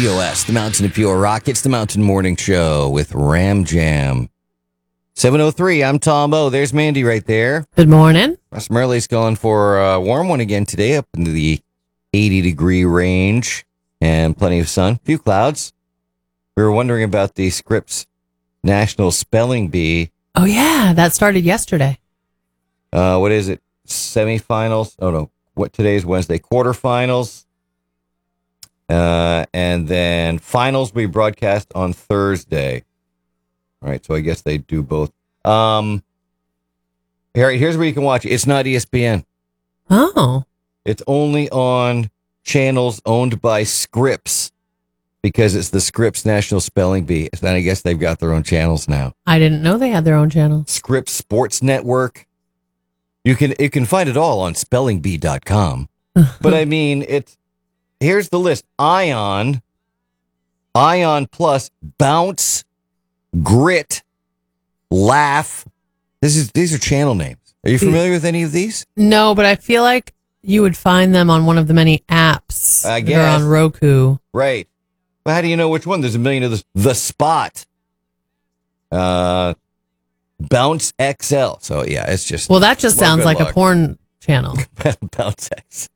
WMOS, the Mountain of Pure Rock. It's the Mountain Morning Show with Ram Jam. 7:03, I'm Tom O. There's Mandy right there. Good morning. Russ Murley's going for a warm one again today, up into the 80-degree range and plenty of sun. A few clouds. We were wondering about the Scripps National Spelling Bee. Oh, yeah. That started yesterday. What is it? Semifinals? Oh, no. What today's Wednesday? Quarterfinals. And then finals we broadcast on Thursday. All right, so I guess they do both. Here's where you can watch it. It's not ESPN. Oh. It's only on channels owned by Scripps because it's the Scripps National Spelling Bee. And I guess they've got their own channels now. I didn't know they had their own channel. Scripps Sports Network. You can find it all on spellingbee.com. But I mean, here's the list. Ion Plus, Bounce, Grit, Laugh. These are channel names. Are you familiar with any of these? No, but I feel like you would find them on one of the many apps I that guess. are on Roku. Right. But how do you know which one? There's a million of those. The Spot. Bounce XL. So, yeah, it's just... Well, that just sounds good like luck. a porn channel. Bounce X.